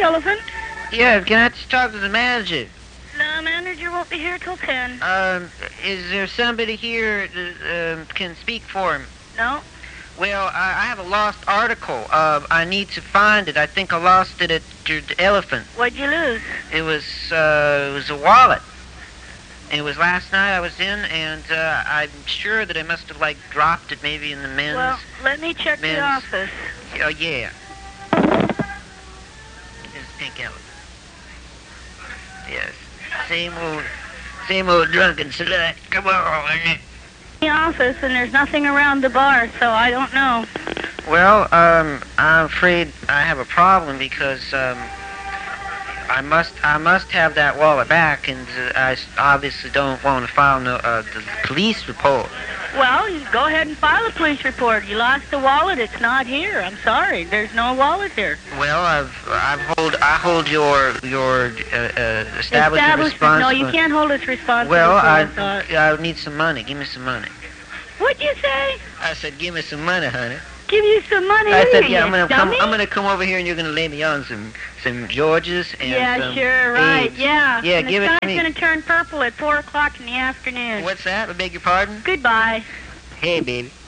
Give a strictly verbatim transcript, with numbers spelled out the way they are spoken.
Elephant. Yeah, can I just talk to the manager? The manager won't be here till ten. Um, is there somebody here that um, can speak for him? No? Well, I, I have a lost article. Uh, I need to find it. I think I lost it at the Elephant. What'd you lose? It was, uh, it was a wallet. It was last night I was in, and uh, I'm sure that I must have, like, dropped it maybe in the men's... Well, let me check men's, the office. Oh, yeah. This is Pink Elephant. Yes. Same old, same old drunken slut. Come on. The office, and there's nothing around the bar, so I don't know. Well, um, I'm afraid I have a problem because, um, I must, I must have that wallet back, and uh, I s- obviously don't want to file no, uh, the police report. Well, you go ahead and file a police report. You lost the wallet. It's not here. I'm sorry. There's no wallet here. Well, I've, I've hold, I hold your, your uh, uh, establishment Establishment. responsible. No, you can't hold us responsible. Well, for I, it, uh, I need some money. Give me some money. What'd you say? I said, give me some money, honey. Give you some money. I said, here, yeah, you I'm gonna come. dummy. I'm gonna come over here, and you're gonna lay me on some, some Georges and Yeah, some sure, right. eggs. Yeah. Yeah, and give the it to sky's me. gonna turn purple at four o'clock in the afternoon. What's that? I beg your pardon? Goodbye. Hey, baby.